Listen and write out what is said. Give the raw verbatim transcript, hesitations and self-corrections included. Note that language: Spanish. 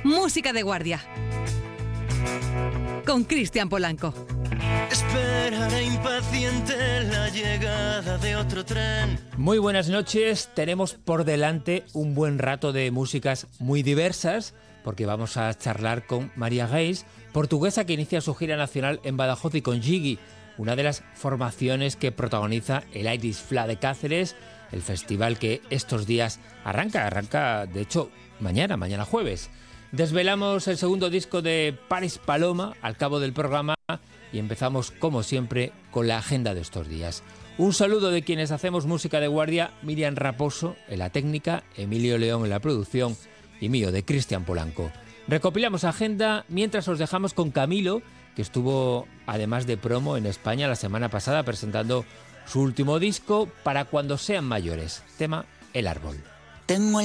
Música de Guardia. Con Cristian Polanco. Esperaré impaciente la llegada de otro tren. Muy buenas noches, tenemos por delante un buen rato de músicas muy diversas, porque vamos a charlar con María Reis, portuguesa que inicia su gira nacional en Badajoz, y con Gigi, una de las formaciones que protagoniza el Irish Fla de Cáceres, el festival que estos días arranca, arranca de hecho mañana, mañana jueves. Desvelamos el segundo disco de Paris Paloma al cabo del programa y empezamos, como siempre, con la agenda de estos días. Un saludo de quienes hacemos música de guardia: Miriam Raposo en la técnica, Emilio León en la producción y mío, de Cristian Polanco. Recopilamos agenda mientras os dejamos con Camilo, que estuvo, además de promo, en España la semana pasada presentando su último disco, Para cuando sean mayores, tema El árbol. Tengo